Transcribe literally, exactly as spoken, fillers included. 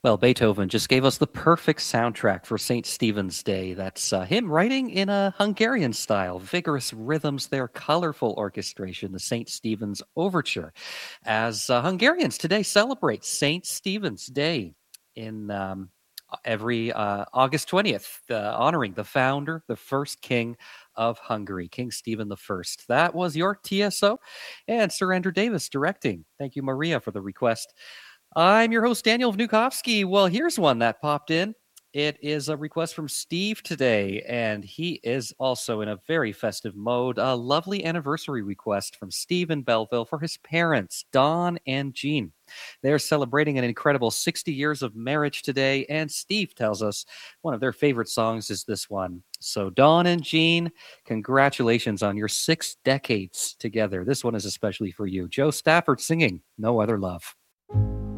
Well, Beethoven just gave us the perfect soundtrack for Saint Stephen's Day. That's uh, him writing in a Hungarian style, vigorous rhythms there, colorful orchestration, the Saint Stephen's Overture. As uh, Hungarians today celebrate Saint Stephen's Day in um, every uh, August twentieth, uh, honoring the founder, the first king of Hungary, King Stephen the First. That was your T S O and Sir Andrew Davis directing. Thank you, Maria, for the request. I'm your host, Daniel Vnukovsky. Well, here's one that popped in. It is a request from Steve today, and he is also in a very festive mode. A lovely anniversary request from Steve in Belleville for his parents, Don and Jean. They're celebrating an incredible sixty years of marriage today, and Steve tells us one of their favorite songs is this one. So, Don and Jean, congratulations on your six decades together. This one is especially for you. Joe Stafford singing No Other Love.